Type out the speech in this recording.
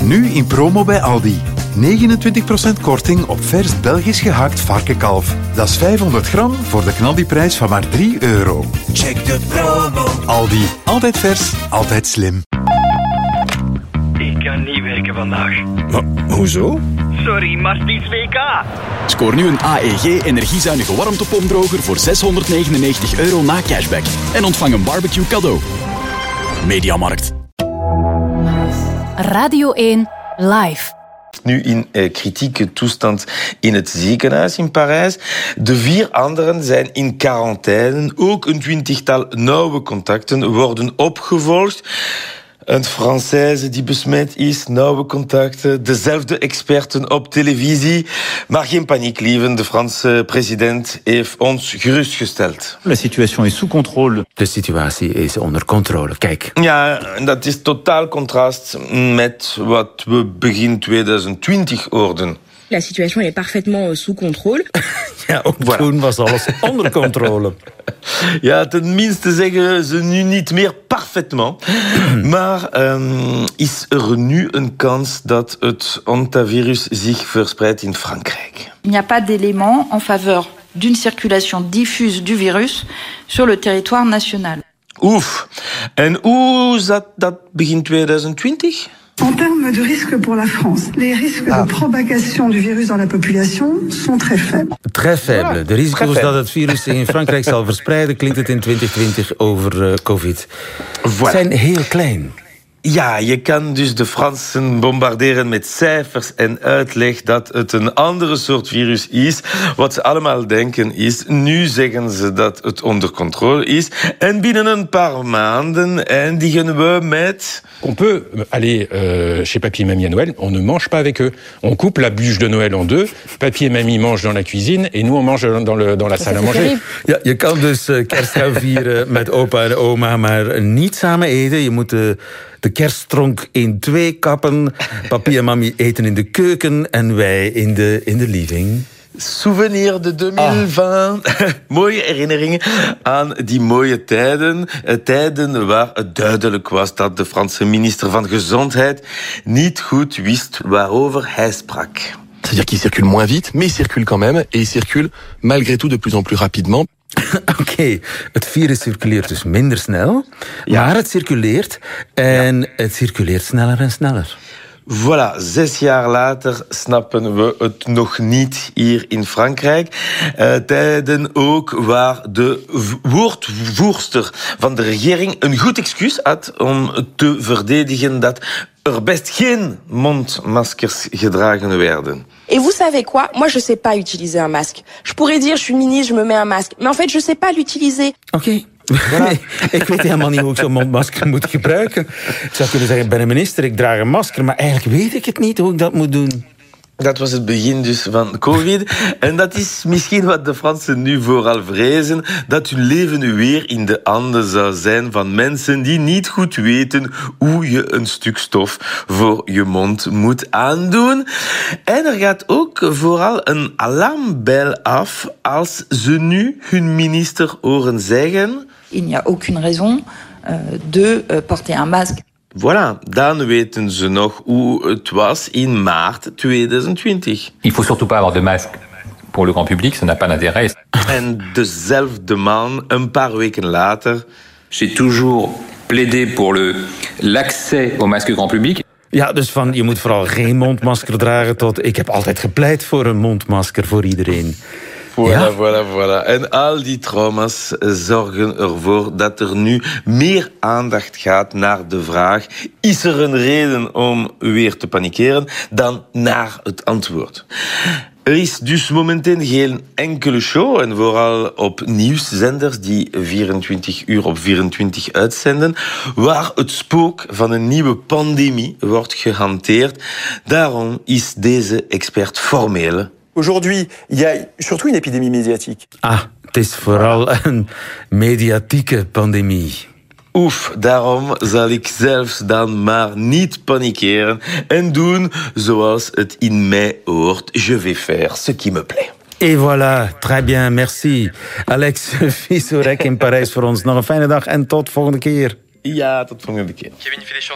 Nu in promo bij Aldi. 29% korting op vers Belgisch gehakt varkenkalf. Dat is 500 gram voor de knaldiprijs van maar €3. Check de promo. Aldi. Altijd vers, altijd slim. Ik kan niet werken vandaag. Maar, hoezo? Sorry, maar het is WK. Scoor nu een AEG energiezuinige warmtepompdroger voor €699 na cashback. En ontvang een barbecue cadeau. Mediamarkt. Radio 1 Live. Nu in kritieke toestand in het ziekenhuis in Parijs. De 4 anderen zijn in quarantaine. Ook een 20-tal nauwe contacten worden opgevolgd. Een Française die besmet is, nauwe contacten, dezelfde experten op televisie. Maar geen paniek, lieven. De Franse president heeft ons gerustgesteld. La situation is sous contrôle. De situatie is onder controle. Kijk. Ja, dat is totaal contrast met wat we begin 2020 hoorden. La situation est parfaitement sous contrôle. Ja, ook voilà. Toen was alles onder controle. Ja, tenminste zeggen ze nu niet meer parfaitement. Maar is er nu een kans dat het hantavirus zich verspreidt in Frankrijk? Il n'y a pas d'éléments en faveur d'une circulation diffuse du virus sur le territoire national. Oef. En hoe zat dat begin 2020? En termes de risque pour la France, les risques de propagation du virus dans la population sont très faibles. Très faible. De risico's dat het virus zich in Frankrijk zal verspreiden, klinkt het in 2020 over COVID. Voilà. Zijn heel klein. Ja, je kan dus de Fransen bombarderen met cijfers en uitleg dat het een andere soort virus is. Wat ze allemaal denken is, nu zeggen ze dat het onder controle is. En binnen een paar maanden eindigen we met... On peut aller chez Papy et Mamie à Noël, on ne mange pas avec eux. On coupe la bûche de Noël en 2. Papy et Mamie mangent dans la cuisine et nous on mange dans la salle à manger. Ja, je kan dus kerst gaan vieren met opa en oma, maar niet samen eten. Je moet de kerststronk in 2 kappen. Papi en mami eten in de keuken en wij in de living. Souvenir de 2020. Mooie herinneringen aan die mooie tijden. Tijden waar het duidelijk was dat de Franse minister van Gezondheid niet goed wist waarover hij sprak. C'est-à-dire qu'il circule moins vite, mais il circule quand même. Et il circule malgré tout de plus en plus rapidement. Oké, het virus circuleert dus minder snel, maar het circuleert en het circuleert sneller en sneller. Voilà, 6 jaar later snappen we het nog niet hier in Frankrijk. Tijden ook waar de woordvoerster van de regering een goed excuus had om te verdedigen dat er best geen mondmaskers gedragen werden. Et vous savez quoi? Moi, je sais pas utiliser un masque. Je pourrais dire, je suis ministre, je me mets un masque. Mais en fait, je sais pas l'utiliser. Oké. Voilà. Ik weet helemaal niet hoe ik zo'n mondmasker moet gebruiken. Ik zou kunnen zeggen, ik ben een minister, ik draag een masker, maar eigenlijk weet ik het niet hoe ik dat moet doen. Dat was het begin dus van COVID. En dat is misschien wat de Fransen nu vooral vrezen, dat hun leven weer in de handen zou zijn van mensen die niet goed weten hoe je een stuk stof voor je mond moet aandoen. En er gaat ook vooral een alarmbel af als ze nu hun minister horen zeggen... Il n'y a aucune raison de porter un masque. Voilà, dan weten ze nog hoe het was in maart 2020. Il faut surtout pas avoir de masque pour le grand public, ça n'a pas d'intérêt. En dezelfde man, een paar weken later... J'ai toujours plaidé pour l'accès au masque grand public. Ja, dus van je moet vooral geen mondmasker dragen tot ik heb altijd gepleit voor een mondmasker voor iedereen. Voilà. En al die trauma's zorgen ervoor dat er nu meer aandacht gaat naar de vraag... is er een reden om weer te panikeren dan naar het antwoord? Er is dus momenteel geen enkele show, en vooral op nieuwszenders die 24 uur op 24 uitzenden, waar het spook van een nieuwe pandemie wordt gehanteerd. Daarom is deze expert formeel. Aujourd'hui, il y a surtout une épidémie médiatique. Het is vooral een mediatieke pandemie. Oef, daarom zal ik zelfs dan maar niet panikeren en doen zoals het in mij hoort. Je vais faire ce qui me plaît. Et voilà, très bien, merci. Alex Visorek in Parijs voor ons. Nog een fijne dag en tot volgende keer. Ja, tot volgende keer.